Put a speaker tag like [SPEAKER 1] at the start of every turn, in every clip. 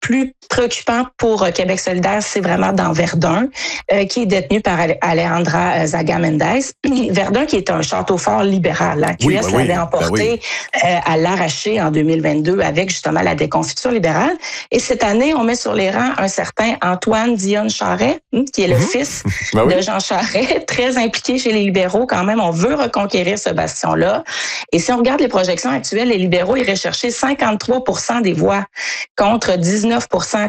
[SPEAKER 1] plus préoccupant pour Québec solidaire, c'est vraiment dans Verdun, qui est détenu par Alejandra Zaga-Mendez. Verdun, qui est un château fort libéral. La QS l'avait emporté à l'arraché en 2022 avec justement la déconfiture libérale. Et cette année, on met sur les rangs un certain Antoine Dionne Charest, qui est le fils de Jean Charest, très impliqué chez les libéraux. Quand même, on veut reconquérir ce bastion-là. Et si on regarde les projections actuelles, les libéraux iraient chercher 53% des voix contre 19%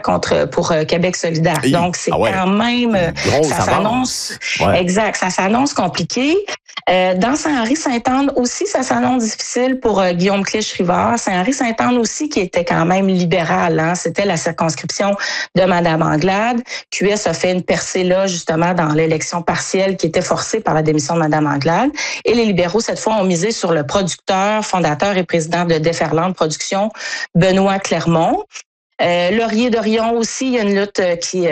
[SPEAKER 1] pour Québec solidaire. Donc, c'est quand même... ça s'annonce... Exact, ça s'annonce compliqué. Dans Saint-Henri-Sainte-Anne aussi, ça s'annonce difficile pour Guillaume Clich-Rivard. Saint-Henri-Sainte-Anne aussi, qui était quand même libéral. Hein. C'était la circonscription de Mme Anglade. QS a fait une percée là, justement, dans l'élection partielle qui était forcée par la démission de Mme Anglade. Et les libéraux, cette fois, ont misé sur le producteur, fondateur et président de Déferlante Productions, Benoît Clermont. Laurier-Dorion aussi, il y a une lutte qui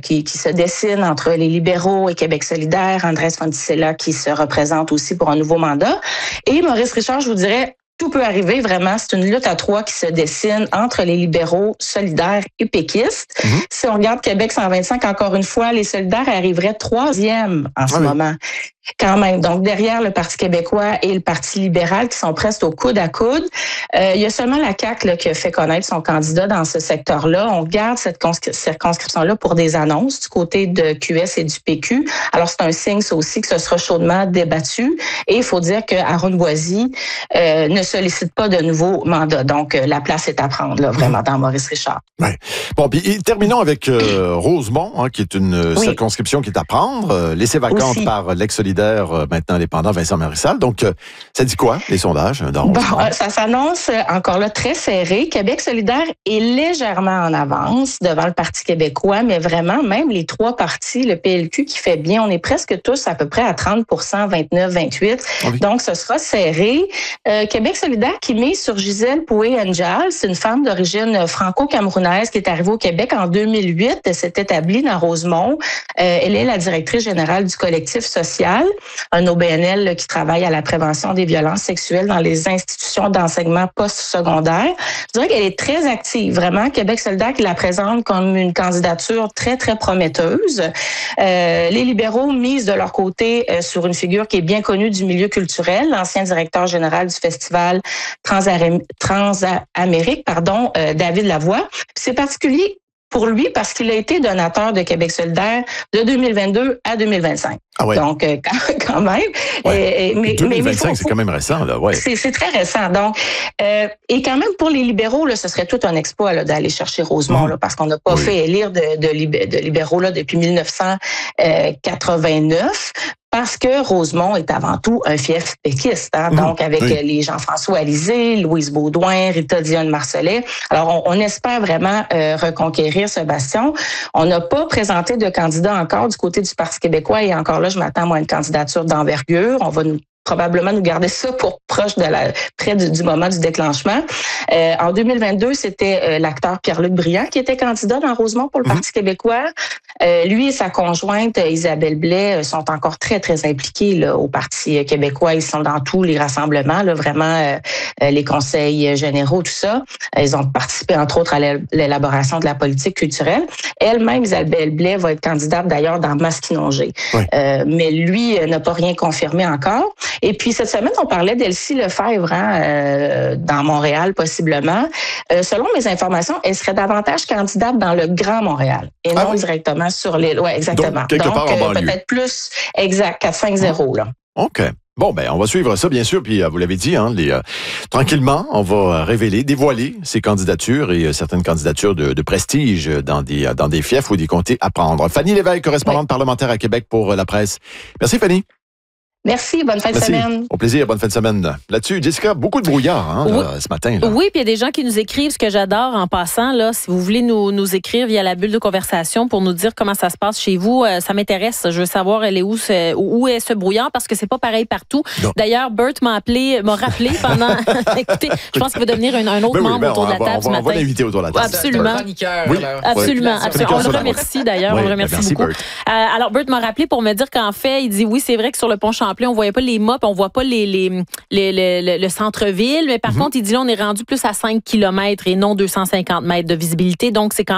[SPEAKER 1] se dessine entre les libéraux et Québec solidaire. Andrés Fonticella qui se représente aussi pour un nouveau mandat. Et Maurice Richard, je vous dirais, tout peut arriver, vraiment. C'est une lutte à trois qui se dessine entre les libéraux, solidaires et péquistes. Si on regarde Québec 125, encore une fois, les solidaires arriveraient troisième en ce moment. Quand même. Donc, derrière le Parti québécois et le Parti libéral qui sont presque au coude à coude, il y a seulement la CAQ là, qui a fait connaître son candidat dans ce secteur-là. On garde cette circonscription-là pour des annonces du côté de QS et du PQ. Alors, c'est un signe, ça aussi, que ce sera chaudement débattu. Et il faut dire que Aaron Boisy ne sollicite pas de nouveau mandat. Donc, la place est à prendre, là, vraiment, dans Maurice Richard.
[SPEAKER 2] Ouais. Bon, puis terminons avec Rosemont, hein, qui est une circonscription qui est à prendre, laissée vacante aussi par l'ex-solidaire maintenant indépendant Vincent Marissal. Donc, ça dit quoi, les sondages?
[SPEAKER 1] Ça s'annonce encore là très serré. Québec solidaire est légèrement en avance devant le Parti québécois, mais vraiment, même les trois partis, le PLQ qui fait bien, on est presque tous à peu près à 30%, 29, 28. Donc, ce sera serré. Québec solidaire qui mise sur Gisèle Poué-Njal, c'est une femme d'origine franco-camerounaise qui est arrivée au Québec en 2008. Elle s'est établie dans Rosemont. Elle est la directrice générale du collectif social, un OBNL qui travaille à la prévention des violences sexuelles dans les institutions d'enseignement post-secondaire. Je dirais qu'elle est très active, vraiment. Québec solidaire qui la présente comme une candidature très, très prometteuse. Les libéraux misent de leur côté sur une figure qui est bien connue du milieu culturel, l'ancien directeur général du festival Transamérique, David Lavoie. Puis c'est particulier pour lui parce qu'il a été donateur de Québec solidaire de 2022 à 2025.
[SPEAKER 2] Ah ouais.
[SPEAKER 1] Donc, quand même.
[SPEAKER 2] Ouais. Mais 2025, c'est quand même récent, là. Ouais.
[SPEAKER 1] C'est très récent. Donc, et quand même, pour les libéraux, là, ce serait tout un exploit là, d'aller chercher Rosemont, là, parce qu'on n'a pas fait élire de libéraux là, depuis 1989. Parce que Rosemont est avant tout un fief péquiste, hein? Donc avec les Jean-François Alizé, Louise Baudouin, Rita Dionne-Marcelet. Alors, on espère vraiment reconquérir ce bastion. On n'a pas présenté de candidat encore du côté du Parti québécois et encore là, je m'attends à une candidature d'envergure. On va probablement nous garder ça pour proche près du moment du déclenchement. En 2022, c'était l'acteur Pierre-Luc Briand qui était candidat dans Rosemont pour le Parti québécois. Lui et sa conjointe Isabelle Blais sont encore très, très impliqués là, au Parti québécois. Ils sont dans tous les rassemblements, là, vraiment les conseils généraux, tout ça. Ils ont participé, entre autres, à l'élaboration de la politique culturelle. Elle-même, Isabelle Blais, va être candidate d'ailleurs dans Masquinongé. Mais lui n'a pas rien confirmé encore. Et puis, cette semaine, on parlait d'Elsie Lefebvre dans Montréal, possiblement. Selon mes informations, elle serait davantage candidate dans le Grand Montréal et non directement sur l'île. Oui, exactement.
[SPEAKER 2] Donc, quelque part en banlieue.
[SPEAKER 1] Peut-être plus, exact, 4-5-0, là.
[SPEAKER 2] OK. Bon, ben, on va suivre ça, bien sûr. Puis, vous l'avez dit, hein, tranquillement, on va dévoiler ces candidatures et certaines candidatures de prestige dans des fiefs ou des comtés à prendre. Fanny Lévesque, correspondante parlementaire à Québec pour La Presse. Merci, Fanny.
[SPEAKER 1] Merci, bonne fin de semaine.
[SPEAKER 2] Au plaisir, bonne fin de semaine. Là-dessus, Jessica, beaucoup de brouillard ce matin. Là.
[SPEAKER 3] Oui, puis il y a des gens qui nous écrivent, ce que j'adore en passant. Là, si vous voulez nous écrire via la bulle de conversation pour nous dire comment ça se passe chez vous, ça m'intéresse. Je veux savoir où est ce brouillard parce que c'est pas pareil partout. Non. D'ailleurs, Bert m'a rappelé pendant... Écoutez, je pense qu'il va devenir un autre membre autour de la table ce matin.
[SPEAKER 2] On va l'inviter autour de la table.
[SPEAKER 3] Absolument. Absolument. On le remercie d'ailleurs. On le remercie beaucoup. Alors, Bert m'a rappelé pour me dire qu'en fait, il dit oui, c'est vrai que sur le pont Champlain, rappeler, on voyait pas les mâts, on voit pas le centre-ville. Mais par contre, il dit là, on est rendu plus à 5 km et non 250 mètres de visibilité. Donc, c'est quand